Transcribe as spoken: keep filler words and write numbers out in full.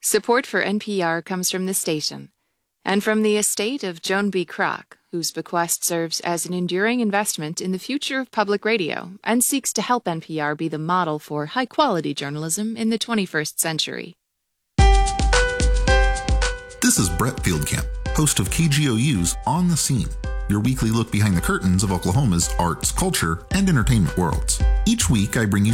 Support for N P R comes from the station and from the estate of Joan B. Kroc, whose bequest serves as an enduring investment in the future of public radio and seeks to help N P R be the model for high-quality journalism in the twenty-first century. This is Brett Fieldcamp, host of K G O U's On the Scene, your weekly look behind the curtains of Oklahoma's arts, culture, and entertainment worlds. Each week, I bring you